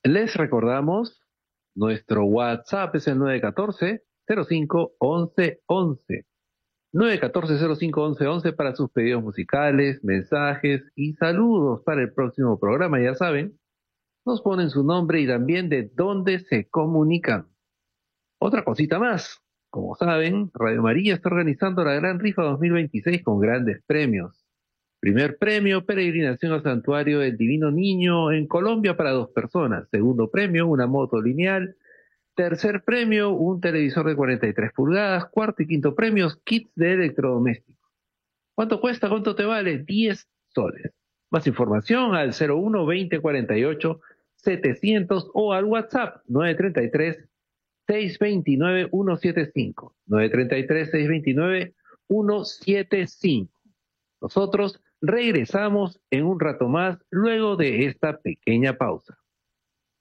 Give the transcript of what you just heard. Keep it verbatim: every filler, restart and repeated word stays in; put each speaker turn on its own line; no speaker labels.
Les recordamos, nuestro WhatsApp es el nueve uno cuatro, cero cinco, once, once. nueve uno cuatro, cero cinco, once, once para sus pedidos musicales, mensajes y saludos para el próximo programa. Ya saben, nos ponen su nombre y también de dónde se comunican. Otra cosita más. Como saben, Radio María está organizando la Gran Rifa dos mil veintiséis con grandes premios. Primer premio, peregrinación al Santuario del Divino Niño en Colombia para dos personas. Segundo premio, una moto lineal. Tercer premio, un televisor de cuarenta y tres pulgadas. Cuarto y quinto premios, kits de electrodomésticos. ¿Cuánto cuesta? ¿Cuánto te vale? diez soles. Más información al cero uno, veinte, cuarenta y ocho, setecientos o al WhatsApp nueve tres tres, seis dos nueve, uno siete cinco. nueve tres tres, seis dos nueve, uno siete cinco. Nosotros regresamos en un rato más luego de esta pequeña pausa.